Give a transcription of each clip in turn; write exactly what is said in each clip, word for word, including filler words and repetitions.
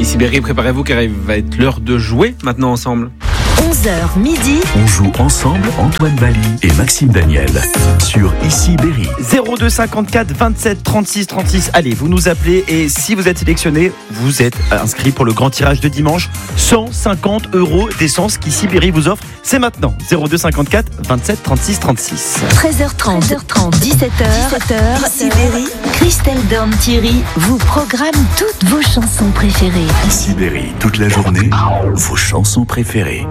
Ici Berry, préparez-vous car il va être l'heure de jouer maintenant ensemble. onze heures midi. On joue ensemble Antoine Bali et Maxime Daniel sur Ici Berry. zéro deux cinquante-quatre vingt-sept trente-six trente-six. Allez, vous nous appelez et si vous êtes sélectionné, vous êtes inscrit pour le grand tirage de dimanche. cent cinquante euros d'essence qu'Ici Berry vous offre. C'est maintenant. zéro deux cinquante-quatre vingt-sept trente-six trente-six. treize heures trente, treize heures trente, dix-sept heures, dix-sept heures, Ici Berry. Christelle Dorn-Thierry vous programme toutes vos chansons préférées. Ici Berry, toute la journée, vos chansons préférées.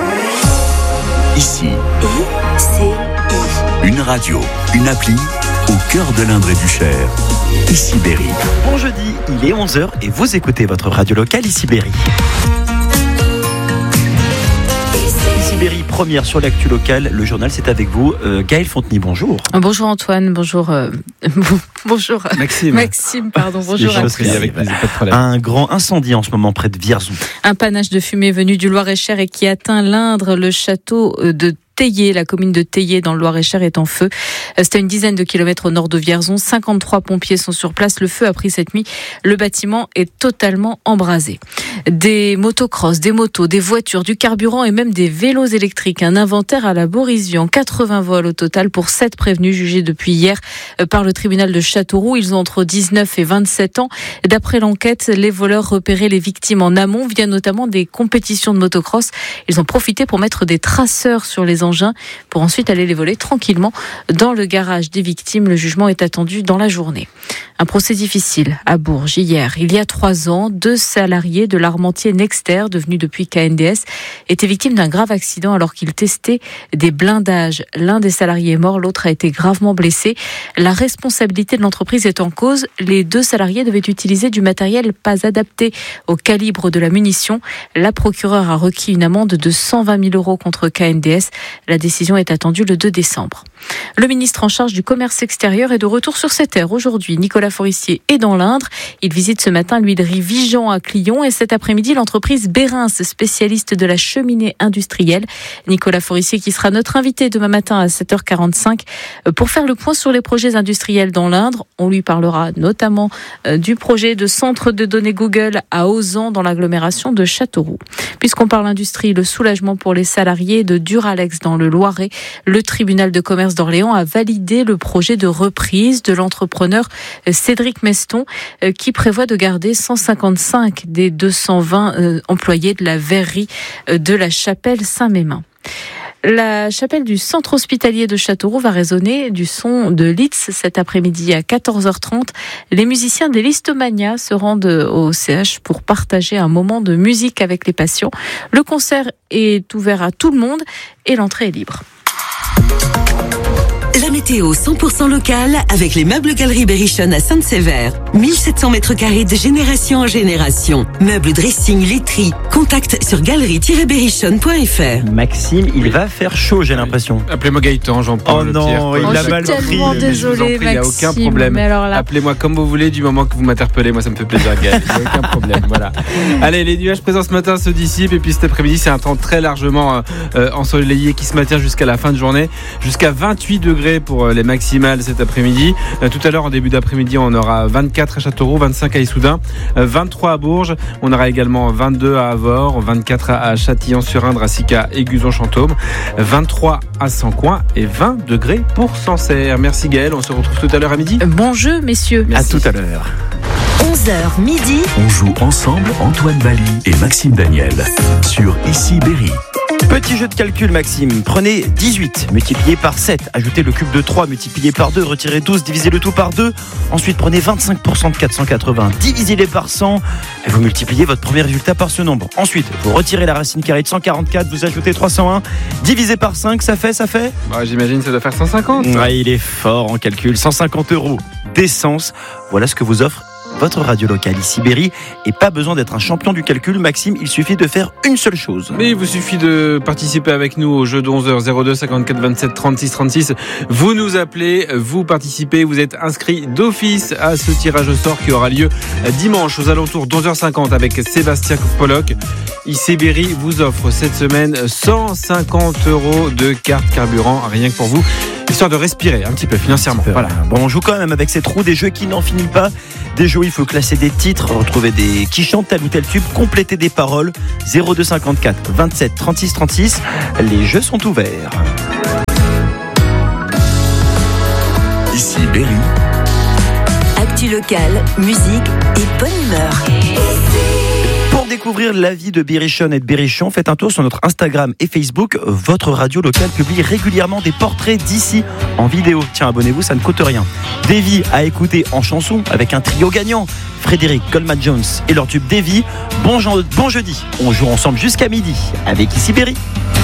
Ici, I, C, I. une radio, une appli, au cœur de l'Indre et du Cher. Ici Berry. Bon jeudi, il est onze heures et vous écoutez votre radio locale Ici Berry. Ici Berry, première sur l'actu locale. Le journal, c'est avec vous. Euh, Gaël Fontenay, bonjour. Bonjour Antoine, bonjour. Euh, bonjour Maxime. Maxime, pardon, bonjour. choses qui Avec plaisir, pas de problème. Un grand incendie en ce moment près de Vierzon. Un panache de fumée venu du Loir-et-Cher et qui atteint l'Indre, le château de Théier, la commune de Théier dans le Loir-et-Cher est en feu. C'est à une dizaine de kilomètres au nord de Vierzon. cinquante-trois pompiers sont sur place. Le feu a pris cette nuit. Le bâtiment est totalement embrasé. Des motocross, des motos, des voitures, du carburant et même des vélos électriques. Un inventaire à la Borisian. quatre-vingts vols au total pour sept prévenus jugés depuis hier par le tribunal de Châteauroux. Ils ont entre dix-neuf et vingt-sept ans. D'après l'enquête, les voleurs repéraient les victimes en amont via notamment des compétitions de motocross. Ils ont profité pour mettre des traceurs sur les engins pour ensuite aller les voler tranquillement dans le garage des victimes. Le jugement est attendu dans la journée. Un procès difficile à Bourges hier. Il y a trois ans, deux salariés de l'armentier Nexter, devenu depuis K N D S, étaient victimes d'un grave accident alors qu'ils testaient des blindages. L'un des salariés est mort, l'autre a été gravement blessé. La responsabilité de l'entreprise est en cause. Les deux salariés devaient utiliser du matériel pas adapté au calibre de la munition. La procureure a requis une amende de cent vingt mille euros contre K N D S. La décision est attendue le deux décembre. Le ministre en charge du commerce extérieur est de retour sur ses terres aujourd'hui. Nicolas Forissier est dans l'Indre. Il visite ce matin l'huilerie Vigeant à Clion et cet après-midi l'entreprise Bérins, spécialiste de la cheminée industrielle. Nicolas Forissier qui sera notre invité demain matin à sept heures quarante-cinq pour faire le point sur les projets industriels dans l'Indre. On lui parlera notamment du projet de centre de données Google à Ozan dans l'agglomération de Châteauroux. Puisqu'on parle industrie, le soulagement pour les salariés de Duralex dans le Loiret. Le tribunal de commerce d'Orléans a validé le projet de reprise de l'entrepreneur Cédric Meston qui prévoit de garder cent cinquante-cinq des deux cent vingt employés de la verrerie de la chapelle Saint-Mémin. La chapelle du centre hospitalier de Châteauroux va résonner du son de Litz cet après-midi à quatorze heures trente. Les musiciens des Listomania se rendent au C H pour partager un moment de musique avec les patients. Le concert est ouvert à tout le monde et l'entrée est libre. La météo cent pour cent locale avec les meubles Galerie Berrichon à Sainte-Sévère. mille sept cents mètres carrés de génération en génération. Meubles, dressing, literie. Contact sur galerie tiret berrichon point f r. Maxime, il va faire chaud, j'ai l'impression. Appelez-moi Gaëtan, j'en prends Oh le non, pire. il Oh, a je suis mal pris. tellement Mais je vous en désolée, prie, il n'y a Maxime. aucun problème. Mais alors là... Appelez-moi comme vous voulez, du moment que vous m'interpellez, moi ça me fait plaisir, Gaël. Il n'y a aucun problème. Voilà. Allez, les nuages présents ce matin se dissipent et puis cet après-midi, c'est un temps très largement euh, ensoleillé qui se maintient jusqu'à la fin de journée. Jusqu'à vingt-huit degrés pour euh, les maximales cet après-midi. Euh, tout à l'heure, en début d'après-midi, on aura vingt-quatre à Châteauroux, vingt-cinq à Issoudun, euh, vingt-trois à Bourges. On aura également vingt-deux à Avord, vingt-quatre à Châtillon-sur-Indre ainsi qu'à Aiguzon-Chantôme, vingt-trois à Sancoin et vingt degrés pour Sancerre. Merci Gaël, on se retrouve tout à l'heure à midi. Bon jeu, messieurs. Merci. À tout à l'heure. onze heures midi. On joue ensemble Antoine Bali et Maxime Daniel sur Ici Berry. Petit jeu de calcul, Maxime. Prenez dix-huit, multiplié par sept. Ajoutez le cube de trois, multiplié par deux. Retirez douze, divisez le tout par deux. Ensuite, prenez vingt-cinq pour cent de quatre cent quatre-vingts, divisez-les par cent. Et vous multipliez votre premier résultat par ce nombre. Ensuite, vous retirez la racine carrée de cent quarante-quatre. Vous ajoutez trois cent un. Divisé par cinq, ça fait, ça fait Bah, j'imagine que ça doit faire cent cinquante. Ouais, il est fort en calcul. cent cinquante euros d'essence. Voilà ce que vous offre votre radio locale Ici Berry. Et pas besoin d'être un champion du calcul, Maxime, il suffit de faire une seule chose. Mais il vous suffit de participer avec nous au jeu de onze heures, zéro deux cinquante-quatre vingt-sept trente-six trente-six. Vous nous appelez, vous participez, vous êtes inscrit d'office à ce tirage au sort qui aura lieu dimanche aux alentours d'onze heures cinquante avec Sébastien Pollock. Ici Berry vous offre cette semaine cent cinquante euros de carte carburant, rien que pour vous, histoire de respirer un petit peu financièrement. Voilà. Bon, on joue quand même avec ces trous, des jeux qui n'en finissent pas. Des jeux où il faut classer des titres, retrouver des qui chantent tel ou tel tube, compléter des paroles. zéro deux cinquante-quatre vingt-sept trente-six trente-six. Les jeux sont ouverts. Ici Berry. Actu locale, musique et bonne humeur. Pour découvrir la vie de Berrichonne et de Berrichon, faites un tour sur notre Instagram et Facebook. Votre radio locale publie régulièrement des portraits d'ici en vidéo. Tiens, abonnez-vous, ça ne coûte rien. Davy à écouter en chanson avec un trio gagnant. Frédéric, Goldman Jones et leur tube Davy. Bon, bon jeudi. On joue ensemble jusqu'à midi avec Ici Berry.